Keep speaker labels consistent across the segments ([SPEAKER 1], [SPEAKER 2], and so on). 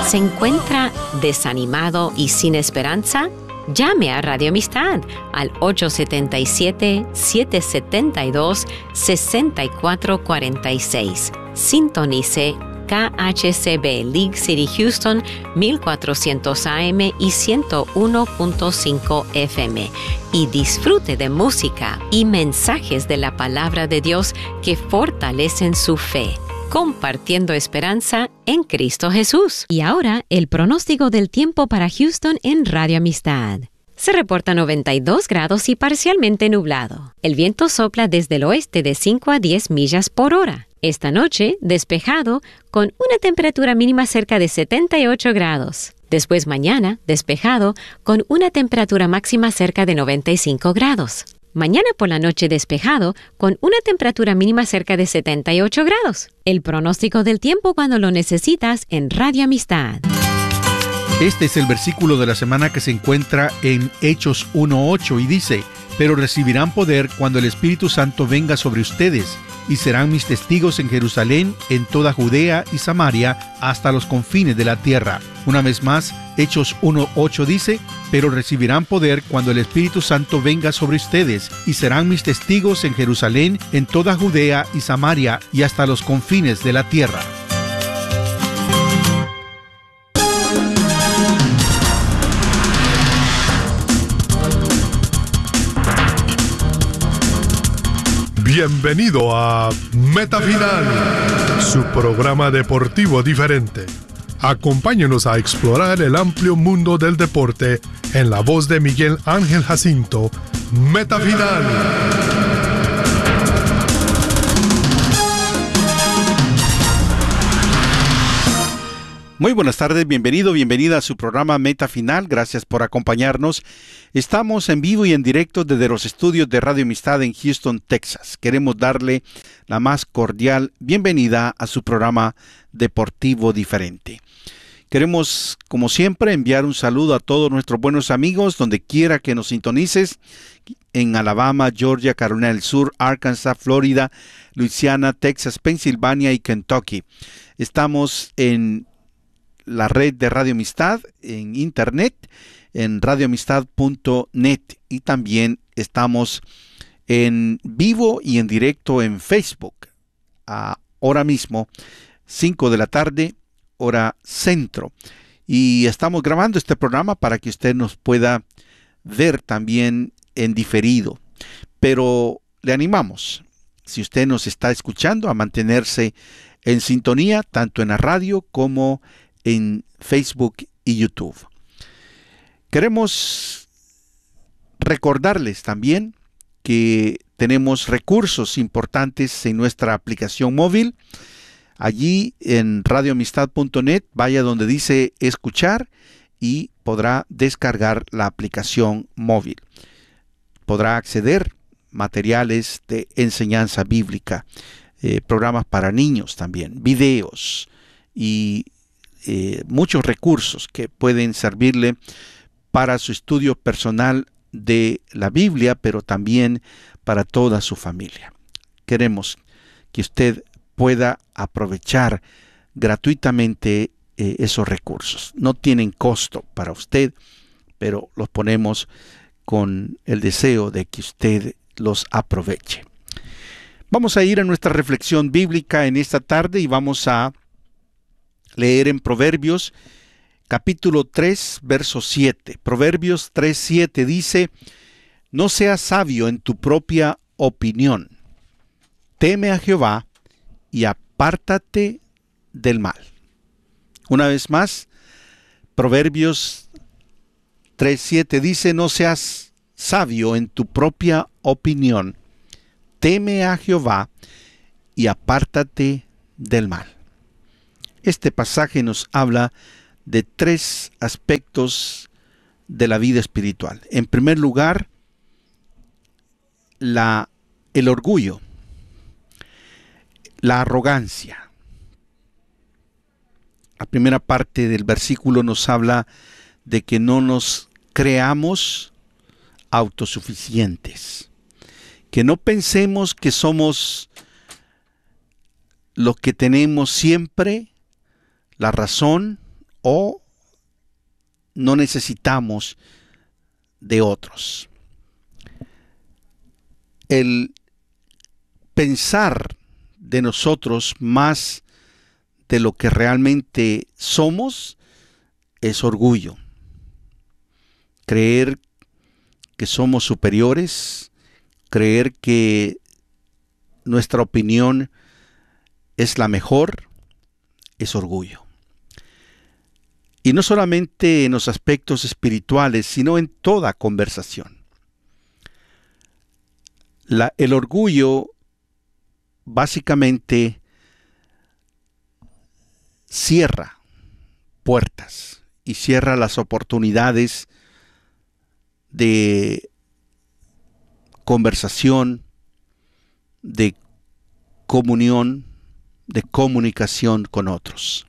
[SPEAKER 1] ¿Se encuentra desanimado y sin esperanza? Llame a Radio Amistad al 877-772-6446. Sintonice KHCB League City Houston 1400 AM y 101.5 FM y disfrute de música y mensajes de la palabra de Dios que fortalecen su fe, compartiendo esperanza en Cristo Jesús. Y ahora, el pronóstico del tiempo para Houston en Radio Amistad. Se reporta 92 grados y parcialmente nublado. El viento sopla desde el oeste de 5 a 10 millas por hora. Esta noche, despejado, con una temperatura mínima cerca de 78 grados. Después mañana, despejado, con una temperatura máxima cerca de 95 grados. Mañana por la noche despejado, con una temperatura mínima cerca de 78 grados. El pronóstico del tiempo cuando lo necesitas en Radio Amistad.
[SPEAKER 2] Este es el versículo de la semana que se encuentra en Hechos 1:8 y dice: «Pero recibirán poder cuando el Espíritu Santo venga sobre ustedes, y serán mis testigos en Jerusalén, en toda Judea y Samaria, hasta los confines de la tierra». Una vez más, Hechos 1:8 dice: «Pero recibirán poder cuando el Espíritu Santo venga sobre ustedes, y serán mis testigos en Jerusalén, en toda Judea y Samaria, y hasta los confines de la tierra».
[SPEAKER 3] Bienvenido a Meta Final, su programa deportivo diferente. Acompáñenos a explorar el amplio mundo del deporte en la voz de Miguel Ángel Jacinto. Meta Final.
[SPEAKER 2] Muy buenas tardes, bienvenida a su programa Meta Final. Gracias por acompañarnos. Estamos en vivo y en directo desde los estudios de Radio Amistad en Houston, Texas. Queremos darle la más cordial bienvenida a su programa deportivo diferente. Queremos, como siempre, enviar un saludo a todos nuestros buenos amigos, donde quiera que nos sintonices, en Alabama, Georgia, Carolina del Sur, Arkansas, Florida, Luisiana, Texas, Pensilvania y Kentucky. Estamos en la red de Radio Amistad en internet, en radioamistad.net, y también estamos en vivo y en directo en Facebook ahora mismo 5 de la tarde hora centro, y estamos grabando este programa para que usted nos pueda ver también en diferido, pero le animamos, si usted nos está escuchando, a mantenerse en sintonía tanto en la radio como en Facebook y YouTube. Queremos recordarles también que tenemos recursos importantes en nuestra aplicación móvil. Allí en radioamistad.net, vaya donde dice escuchar y podrá descargar la aplicación móvil. Podrá acceder a materiales de enseñanza bíblica, programas para niños también, videos y muchos recursos que pueden servirle para su estudio personal de la Biblia, pero también para toda su familia. Queremos que usted pueda aprovechar gratuitamente esos recursos. No tienen costo para usted, pero los ponemos con el deseo de que usted los aproveche. Vamos a ir a nuestra reflexión bíblica en esta tarde y vamos a leer en Proverbios capítulo 3, verso 7. Proverbios 3:7 dice: «No seas sabio en tu propia opinión. Teme a Jehová y apártate del mal». Una vez más, Proverbios 3:7 dice: «No seas sabio en tu propia opinión. Teme a Jehová y apártate del mal». Este pasaje nos habla de tres aspectos de la vida espiritual. En primer lugar, el orgullo, la arrogancia. La primera parte del versículo nos habla de que no nos creamos autosuficientes, que no pensemos que somos los que tenemos siempre la razón o no necesitamos de otros. El pensar de nosotros más de lo que realmente somos es orgullo. Creer que somos superiores, creer que nuestra opinión es la mejor, es orgullo. Y no solamente en los aspectos espirituales, sino en toda conversación. El orgullo básicamente cierra puertas y cierra las oportunidades de conversación, de comunión, de comunicación con otros.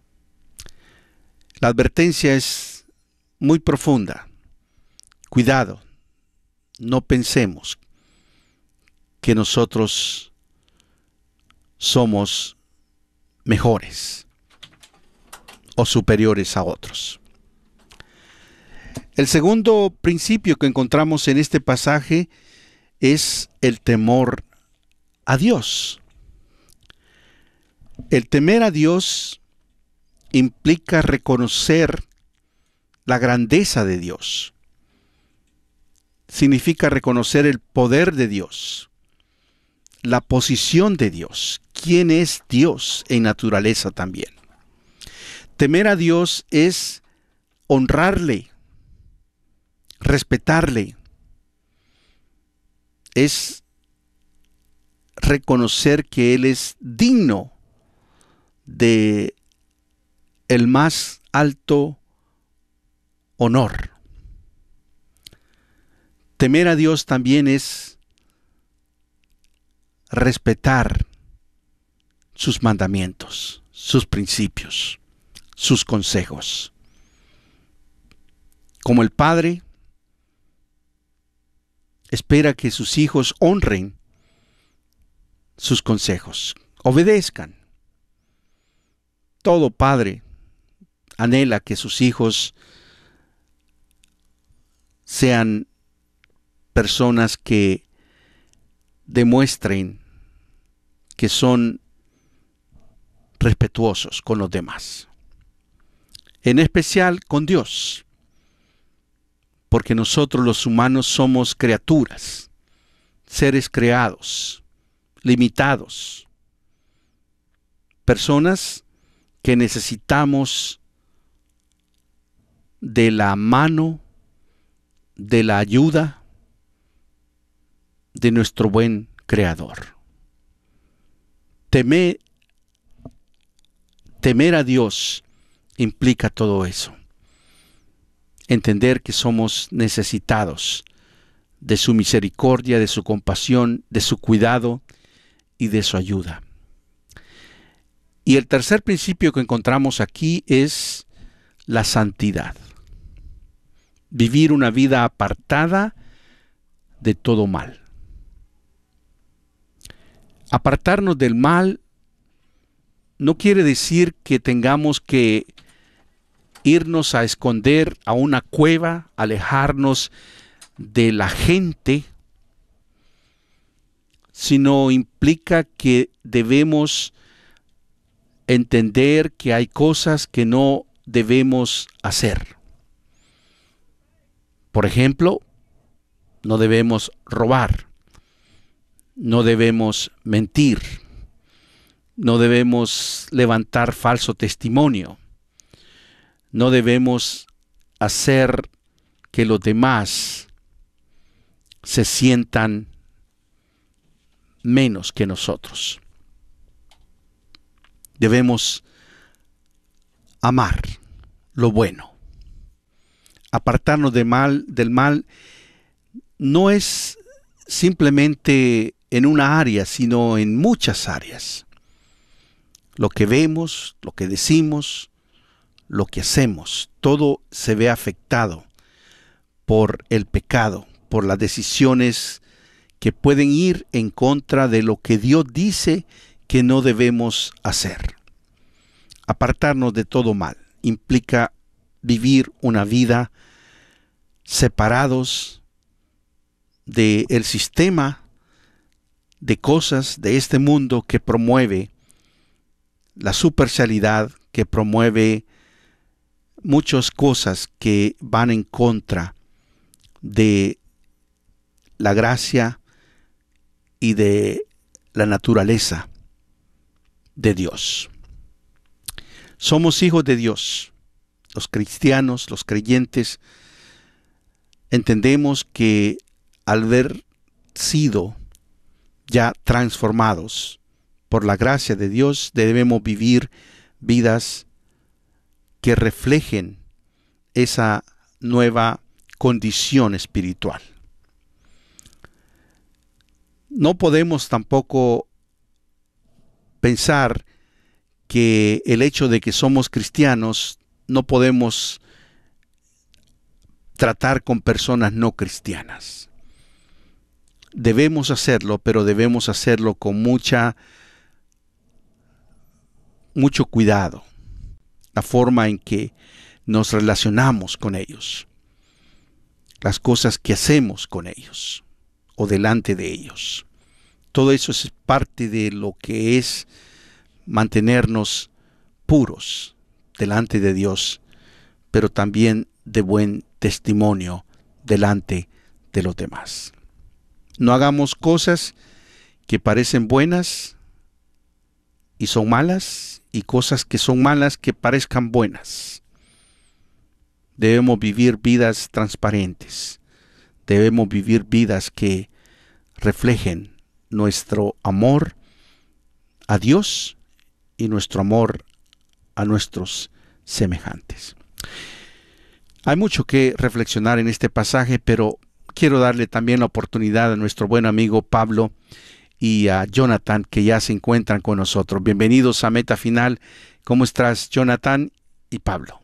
[SPEAKER 2] La advertencia es muy profunda. Cuidado, no pensemos que nosotros somos mejores o superiores a otros. El segundo principio que encontramos en este pasaje es el temor a Dios. El temer a Dios implica reconocer la grandeza de Dios. Significa reconocer el poder de Dios, la posición de Dios, quién es Dios en naturaleza también. Temer a Dios es honrarle, respetarle, es reconocer que Él es digno de el más alto honor. Temer a Dios también es respetar sus mandamientos, sus principios, sus consejos. Como el Padre espera que sus hijos honren sus consejos, obedezcan. Todo padre anhela que sus hijos sean personas que demuestren que son respetuosos con los demás, en especial con Dios, porque nosotros los humanos somos criaturas, seres creados, limitados, personas que necesitamos de la mano, de la ayuda de nuestro buen Creador. Temer a Dios implica todo eso. Entender que somos necesitados de su misericordia, de su compasión, de su cuidado y de su ayuda. Y el tercer principio que encontramos aquí es la santidad. Vivir una vida apartada de todo mal. Apartarnos del mal no quiere decir que tengamos que irnos a esconder a una cueva, alejarnos de la gente, sino implica que debemos entender que hay cosas que no debemos hacer. Por ejemplo, no debemos robar, no debemos mentir, no debemos levantar falso testimonio, no debemos hacer que los demás se sientan menos que nosotros. Debemos amar lo bueno. Apartarnos del mal no es simplemente en una área, sino en muchas áreas. Lo que vemos, lo que decimos, lo que hacemos, todo se ve afectado por el pecado, por las decisiones que pueden ir en contra de lo que Dios dice que no debemos hacer. Apartarnos de todo mal. implica vivir una vida separados del sistema de cosas de este mundo que promueve la superficialidad, que promueve muchas cosas que van en contra de la gracia y de la naturaleza de Dios. Somos hijos de Dios. Los cristianos, los creyentes, entendemos que al haber sido ya transformados por la gracia de Dios, debemos vivir vidas que reflejen esa nueva condición espiritual. No podemos tampoco pensar que el hecho de que somos cristianos no podemos tratar con personas no cristianas. Debemos hacerlo, pero debemos hacerlo con mucho cuidado. La forma en que nos relacionamos con ellos, las cosas que hacemos con ellos o delante de ellos. Todo eso es parte de lo que es mantenernos puros delante de Dios, pero también de buen testimonio delante de los demás. No hagamos cosas que parecen buenas y son malas, y cosas que son malas que parezcan buenas. Debemos vivir vidas transparentes. Debemos vivir vidas que reflejen nuestro amor a Dios y nuestro amor a nuestros semejantes. Hay mucho que reflexionar en este pasaje, pero quiero darle también la oportunidad a nuestro buen amigo Pablo y a Jonathan, que ya se encuentran con nosotros. Bienvenidos a Meta Final. ¿Cómo estás, Jonathan y Pablo?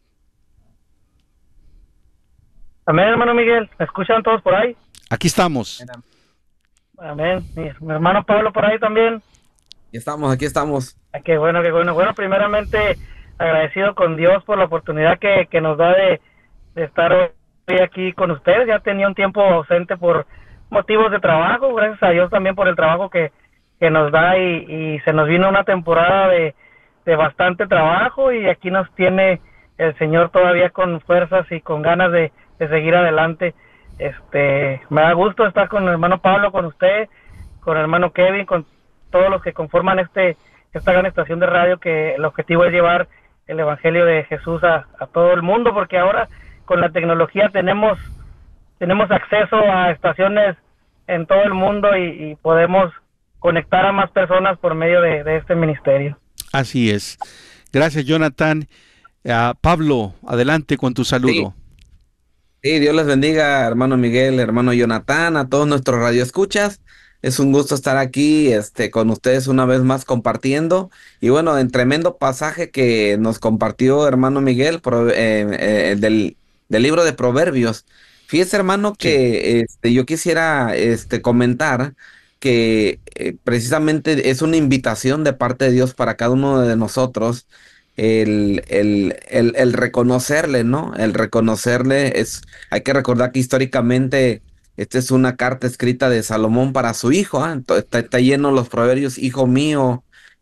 [SPEAKER 4] Amén, hermano Miguel. ¿Me escuchan todos por ahí?
[SPEAKER 2] Aquí estamos.
[SPEAKER 4] Amén. Mi hermano Pablo por ahí también.
[SPEAKER 5] Aquí estamos.
[SPEAKER 4] Qué bueno, qué bueno. Bueno, primeramente agradecido con Dios por la oportunidad que nos da de estar hoy aquí con ustedes. Ya tenía un tiempo ausente por motivos de trabajo, gracias a Dios también por el trabajo que nos da, y se nos vino una temporada de bastante trabajo, y aquí nos tiene el Señor todavía con fuerzas y con ganas de seguir adelante. Me da gusto estar con el hermano Pablo, con usted, con el hermano Kevin, con todos los que conforman esta gran estación de radio, que el objetivo es llevar el Evangelio de Jesús a todo el mundo, porque ahora con la tecnología tenemos acceso a estaciones en todo el mundo, y podemos conectar a más personas por medio de este ministerio.
[SPEAKER 2] Así es. Gracias, Jonathan. Pablo, adelante con tu saludo.
[SPEAKER 5] Sí, Dios les bendiga, hermano Miguel, hermano Jonathan, a todos nuestros radioescuchas. Es un gusto estar aquí con ustedes una vez más compartiendo. Y bueno, en tremendo pasaje que nos compartió hermano Miguel del libro de Proverbios. Fíjese, hermano, que yo quisiera comentar que precisamente es una invitación de parte de Dios para cada uno de nosotros el reconocerle, ¿no? El reconocerle hay que recordar que históricamente esta es una carta escrita de Salomón para su hijo, ¿eh? Está lleno los proverbios: hijo mío,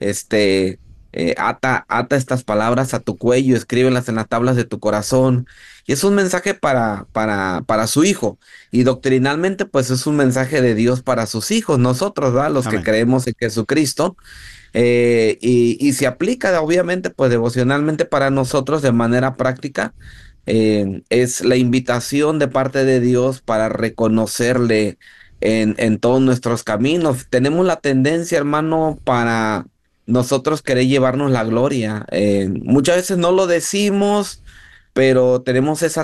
[SPEAKER 5] ata estas palabras a tu cuello, escríbelas en las tablas de tu corazón. Y es un mensaje para su hijo. Y doctrinalmente, pues es un mensaje de Dios para sus hijos, nosotros, ¿verdad? Los
[SPEAKER 2] Amén.
[SPEAKER 5] que creemos en Jesucristo. Y se aplica, obviamente, pues devocionalmente para nosotros de manera práctica. Es la invitación de parte de Dios para reconocerle en todos nuestros caminos. Tenemos la tendencia, hermano, para nosotros querer llevarnos la gloria. Muchas veces no lo decimos, pero tenemos esa